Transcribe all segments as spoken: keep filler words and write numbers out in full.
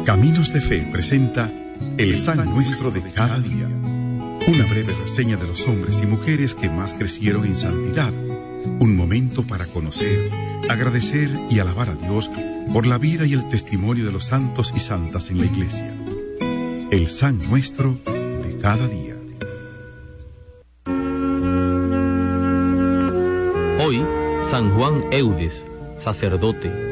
Caminos de Fe presenta El San Nuestro de cada día. Una breve reseña de los hombres y mujeres que más crecieron en santidad. Un momento para conocer, agradecer y alabar a Dios por la vida y el testimonio de los santos y santas en la Iglesia. El San Nuestro de cada día. Hoy, San Juan Eudes, sacerdote.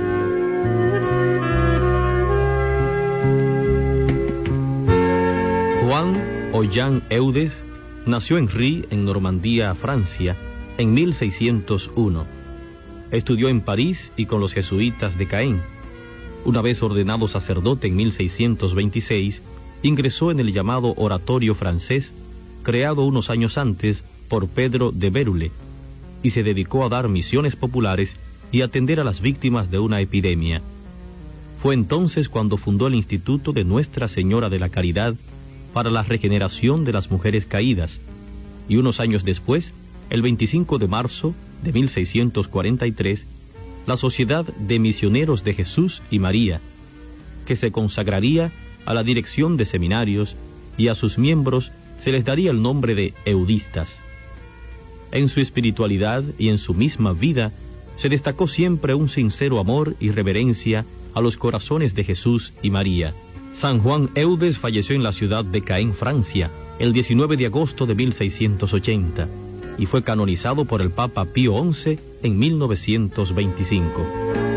Juan o Jean Eudes nació en Ries, en Normandía, Francia, en mil seiscientos uno. Estudió en París y con los jesuitas de Caen. Una vez ordenado sacerdote en mil seiscientos veintiséis, ingresó en el llamado Oratorio francés, creado unos años antes por Pedro de Bérule, y se dedicó a dar misiones populares y atender a las víctimas de una epidemia. Fue entonces cuando fundó el Instituto de Nuestra Señora de la Caridad para la regeneración de las mujeres caídas, y unos años después, el veinticinco de marzo de mil seiscientos cuarenta y tres, la Sociedad de Misioneros de Jesús y María, que se consagraría a la dirección de seminarios, y a sus miembros se les daría el nombre de eudistas. En su espiritualidad y en su misma vida se destacó siempre un sincero amor y reverencia a los corazones de Jesús y María. San Juan Eudes falleció en la ciudad de Caen, Francia, el diecinueve de agosto de mil seiscientos ochenta, y fue canonizado por el Papa Pío once en mil novecientos veinticinco.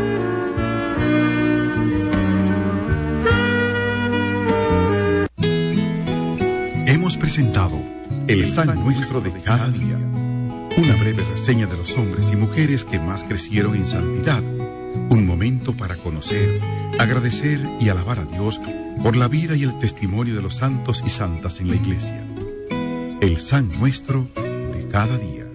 Hemos presentado El San Nuestro de cada día, una breve reseña de los hombres y mujeres que más crecieron en santidad. Un momento para conocer, agradecer y alabar a Dios por la vida y el testimonio de los santos y santas en la Iglesia. El San Nuestro de cada día.